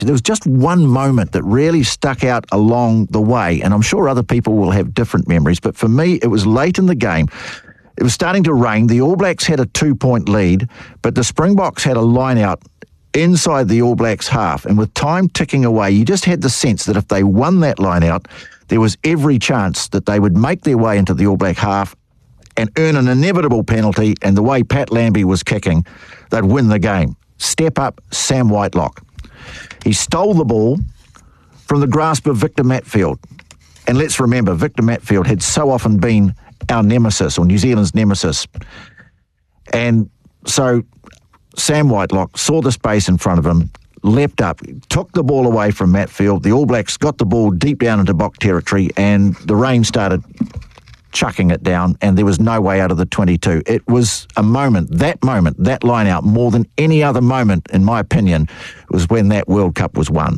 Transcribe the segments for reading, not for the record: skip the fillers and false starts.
There was just one moment that really stuck out along the way, and I'm sure other people will have different memories, but for me, it was late in the game. It was starting to rain. The All Blacks had a 2-point lead, but the Springboks had a line out inside the All Blacks half, and with time ticking away, you just had the sense that if they won that line out, there was every chance that they would make their way into the All Black half and earn an inevitable penalty, and the way Pat Lambie was kicking, they'd win the game. Step up, Sam Whitelock. He stole the ball from the grasp of Victor Matfield. And let's remember, Victor Matfield had so often been our nemesis, or New Zealand's nemesis. And so Sam Whitelock saw the space in front of him, leapt up, took the ball away from Matfield. The All Blacks got the ball deep down into Bok territory, and the rain started chucking it down, and there was no way out of the 22. It was a moment, that line out, more than any other moment, in my opinion, was when that World Cup was won.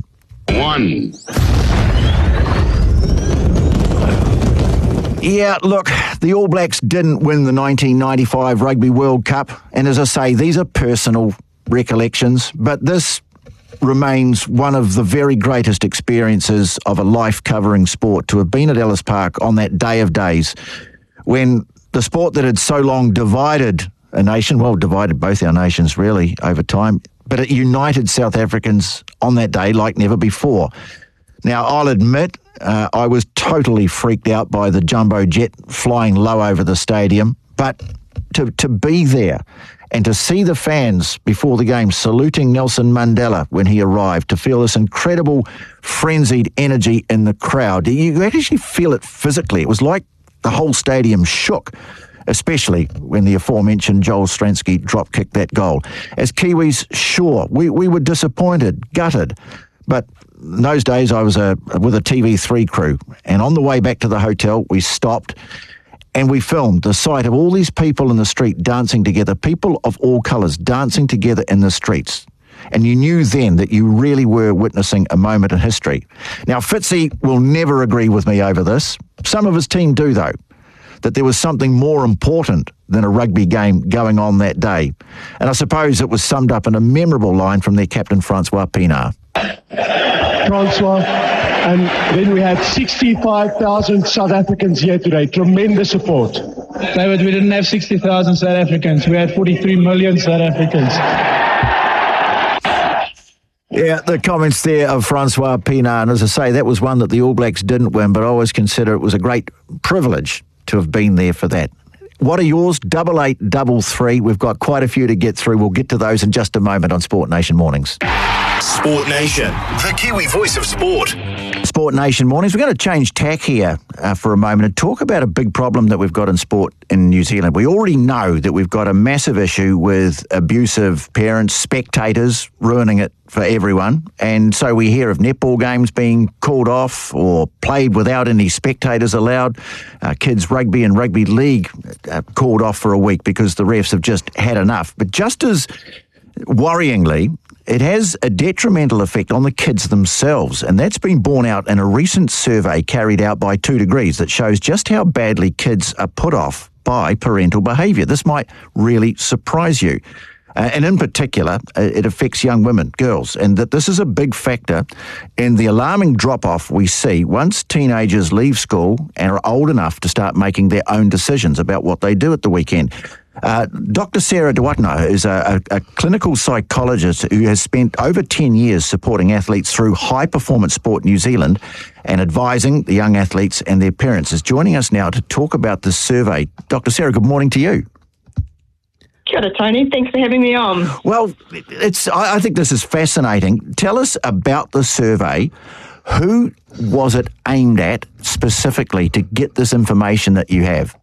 Yeah, look, the All Blacks didn't win the 1995 Rugby World Cup, and as I say, these are personal recollections, but this remains one of the very greatest experiences of a life-covering sport, to have been at Ellis Park on that day of days when the sport that had so long divided a nation, well, divided both our nations really over time, but it united South Africans on that day like never before. Now, I'll admit, I was totally freaked out by the jumbo jet flying low over the stadium, but to be there and to see the fans before the game saluting Nelson Mandela when he arrived, to feel this incredible frenzied energy in the crowd, you actually feel it physically. It was like the whole stadium shook, especially when the aforementioned Joel Stransky drop-kicked that goal. As Kiwis, sure, we were disappointed, gutted, but in those days I was with a TV3 crew, and on the way back to the hotel we stopped and we filmed the sight of all these people in the street dancing together, people of all colours dancing together in the streets. And you knew then that you really were witnessing a moment in history. Now, Fitzy will never agree with me over this. Some of his team do, though, that there was something more important than a rugby game going on that day. And I suppose it was summed up in a memorable line from their captain, Francois Pienaar. Francois, and then we had 65,000 South Africans here today. Tremendous support. David, we didn't have 60,000 South Africans. We had 43 million South Africans. Yeah, the comments there of Francois Pienaar, and as I say, that was one that the All Blacks didn't win, but I always consider it was a great privilege to have been there for that. What are yours? 8833. We've got quite a few to get through. We'll get to those in just a moment on Sport Nation Mornings. Sport Nation, the Kiwi voice of sport. Sport Nation Mornings. We're going to change tack here for a moment and talk about a big problem that we've got in sport in New Zealand. We already know that we've got a massive issue with abusive parents, spectators ruining it for everyone. And so we hear of netball games being called off or played without any spectators allowed. Kids rugby and rugby league called off for a week because the refs have just had enough. But just as worryingly, it has a detrimental effect on the kids themselves, and that's been borne out in a recent survey carried out by 2 Degrees that shows just how badly kids are put off by parental behaviour. This might really surprise you. And in particular, it affects young women, girls, and that this is a big factor in the alarming drop-off we see once teenagers leave school and are old enough to start making their own decisions about what they do at the weekend. Dr. Sarah Duatna is a clinical psychologist who has spent over 10 years supporting athletes through High Performance Sport New Zealand and advising the young athletes and their parents. Is joining us now to talk about this survey. Dr. Sarah, good morning to you. Kia ora, Tony. Thanks for having me on. Well, I think this is fascinating. Tell us about the survey. Who was it aimed at specifically to get this information that you have?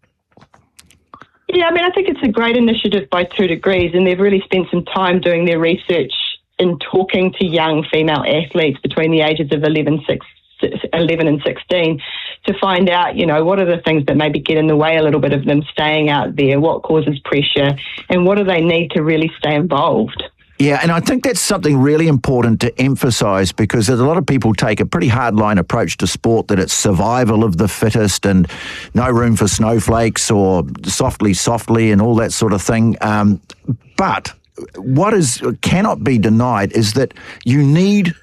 Yeah, I think it's a great initiative by 2 Degrees, and they've really spent some time doing their research in talking to young female athletes between the ages of 11 and 16 to find out, what are the things that maybe get in the way a little bit of them staying out there, what causes pressure, and what do they need to really stay involved. Yeah, and I think that's something really important to emphasise, because there's a lot of people take a pretty hardline approach to sport, that it's survival of the fittest and no room for snowflakes or softly and all that sort of thing. But cannot be denied is that you need